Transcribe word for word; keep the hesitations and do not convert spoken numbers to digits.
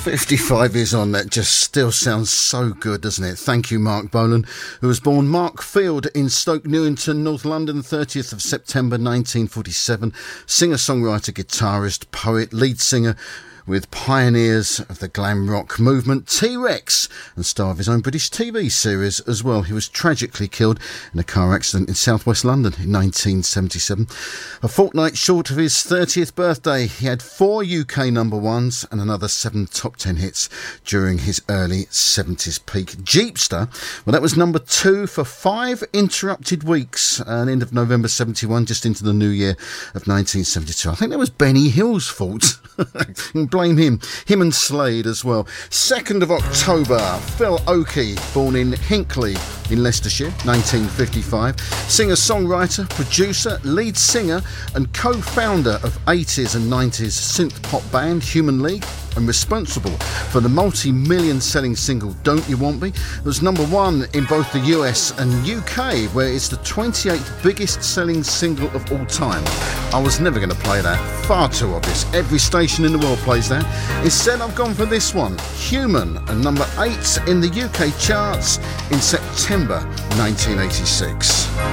fifty-five years on, that just still sounds so good, doesn't it? Thank you, Mark Bolan, who was born Mark Field in Stoke Newington, North London, thirtieth of September nineteen forty-seven. Singer-songwriter, guitarist, poet, lead singer with pioneers of the glam rock movement, T-Rex, and star of his own British T V series as well. He was tragically killed in a car accident in southwest London in nineteen seventy-seven. A fortnight short of his thirtieth birthday, he had four U K number ones and another seven top ten hits during his early seventies peak. Jeepster, well, that was number two for five interrupted weeks, and end of November seventy-one, just into the new year of nineteen seventy-two. I think that was Benny Hill's fault. Blame him. Him and Slade as well. second of October, Phil Oakey, born in Hinckley in Leicestershire, nineteen fifty-five. Singer-songwriter, producer, lead singer and co-founder of eighties and nineties synth pop band Human League, and responsible for the multi-million selling single Don't You Want Me. It was number one in both the U S and U K, where it's the twenty-eighth biggest selling single of all time. I was never going to play that. Far too obvious. Every station in the world plays that. Instead, I've gone for this one, Human, and number eight in the U K charts in September nineteen eighty-six.